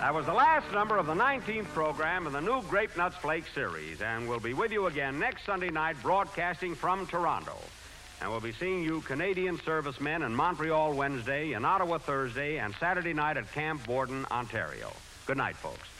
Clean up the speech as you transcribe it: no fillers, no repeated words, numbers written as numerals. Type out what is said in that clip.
That was the last number of the 19th program in the new Grape Nuts Flake series, and we'll be with you again next Sunday night broadcasting from Toronto. And we'll be seeing you Canadian servicemen in Montreal Wednesday, in Ottawa Thursday, and Saturday night at Camp Borden, Ontario. Good night, folks.